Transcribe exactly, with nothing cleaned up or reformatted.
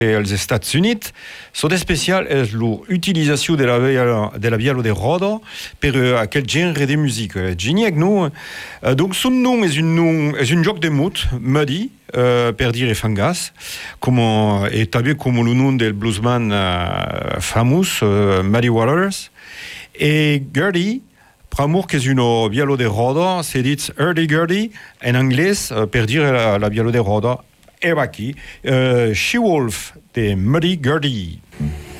als Estats Units, so d'especial és l'utilisation de la, de la vialo de roda per uh, aquel genre de musique. Geniac, no? Uh, donc, son nom és un, nom, és un joc de mots, Muddy, uh, per dire fangas, como, et també com el nom del bluesman uh, famous, uh, Muddy Waters. Et Gurdy, Pramour que és una vialo de roda, se dit hurdy-gurdy en anglès, uh, per dire la, la vialo de roda. Et aquí, uh, She-Wolf de Muddy Gurdy.